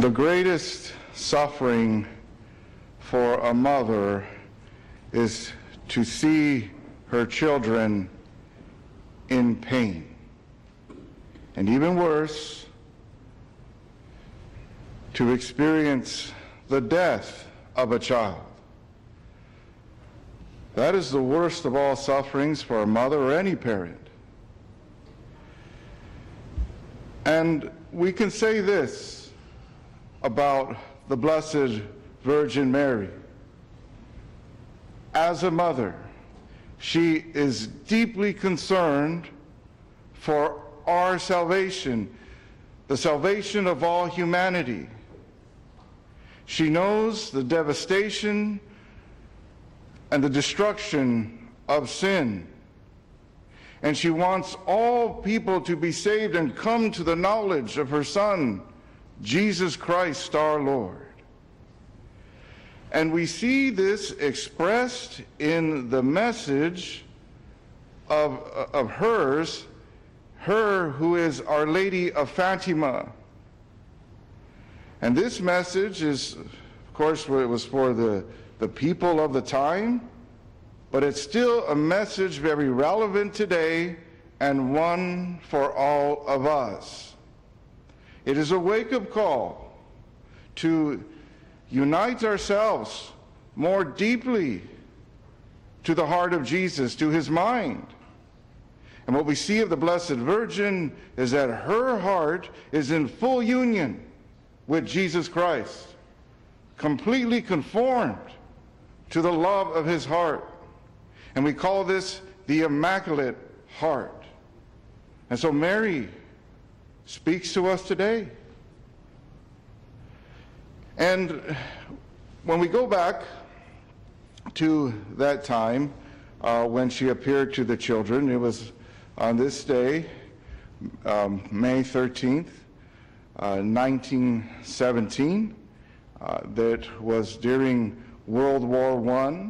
The greatest suffering for a mother is to see her children in pain. And even worse, to experience the death of a child. That is the worst of all sufferings for a mother or any parent. And we can say this about the Blessed Virgin Mary. As a mother, she is deeply concerned for our salvation, the salvation of all humanity. She knows the devastation and the destruction of sin. And she wants all people to be saved and come to the knowledge of her Son, Jesus Christ our Lord. And we see this expressed in the message of hers, her who is Our Lady of Fatima. And this message is, of course, it was for the people of the time, but it's still a message very relevant today and one for all of us. It is a wake-up call to unite ourselves more deeply to the heart of Jesus, to his mind. And what we see of the Blessed Virgin is that her heart is in full union with Jesus Christ, completely conformed to the love of his heart. And we call this the Immaculate Heart. And so Mary speaks to us today. And when we go back to that time when she appeared to the children, it was on this day, May 13th, 1917, that was during World War I.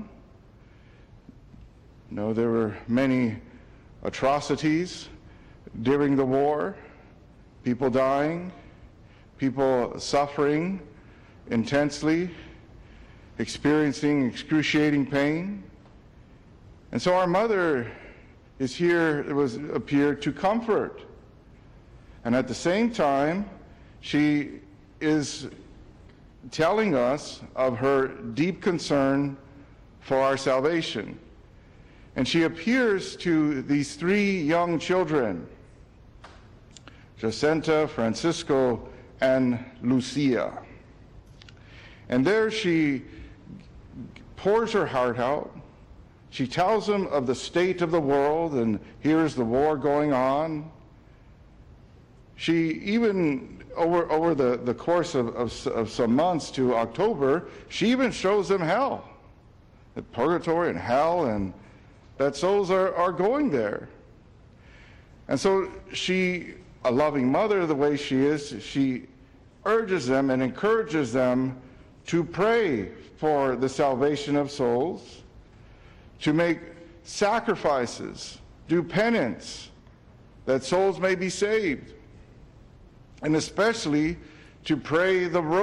You know, there were many atrocities during the war, people dying, people suffering intensely, experiencing excruciating pain. And so our mother is here, appeared to comfort. And at the same time, she is telling us of her deep concern for our salvation. And she appears to these three young children, Jacinta, Francisco, and Lucia. And there she pours her heart out. She tells them of the state of the world, and here's the war going on. She even, over the course of some months to October, she even shows them hell, the purgatory and hell, and that souls are going there. And so she, a loving mother the way she is, she urges them and encourages them to pray for the salvation of souls, to make sacrifices, do penance, that souls may be saved, and especially to pray the